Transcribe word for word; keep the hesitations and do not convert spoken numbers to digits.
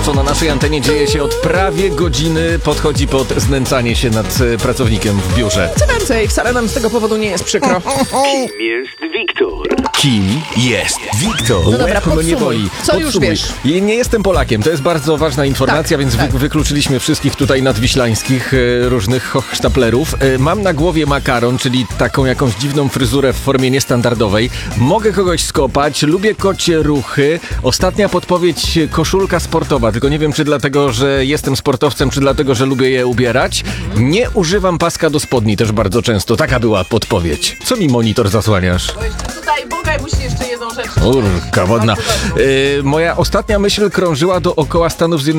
co na naszej antenie dzieje się od prawie godziny, podchodzi pod znęcanie się nad e, pracownikiem w biurze. Co więcej, wcale nam z tego powodu nie jest przykro. Kim jest Wiktor? Kim jest Wiktor? No dobra, Łeb mnie podsumuj. boli. Co już Podsumuj. wiesz? I nie jestem Polakiem, to jest bardzo ważna informacja, Tak, więc tak. Wy, wykluczyliśmy wszystkich tutaj nadwiślańskich e, różnych hochsztaplerów. E, mam na głowie makaron, czyli taką jakąś dziwną fryzurę w formie niestandardowej. Mogę kogoś skopać, lubię kocie ruchy. Ostatnia podpowiedź, koszulka sportowa, tylko nie wiem, czy dlatego, że jestem sportowcem, czy dlatego, że lubię je ubierać. Nie używam paska do spodni też bardzo często. Taka była podpowiedź. Co mi monitor zasłaniasz? Tutaj Bogaj musi jeszcze jedną rzecz. Urka wodna. E, moja ostatnia myśl krążyła dookoła Stanów Zjednoczonych.